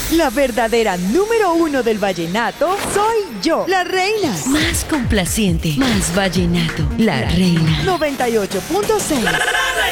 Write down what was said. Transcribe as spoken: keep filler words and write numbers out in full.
La verdadera número uno del vallenato soy yo, la reina. Más complaciente, más vallenato, la reina. noventa y ocho punto seis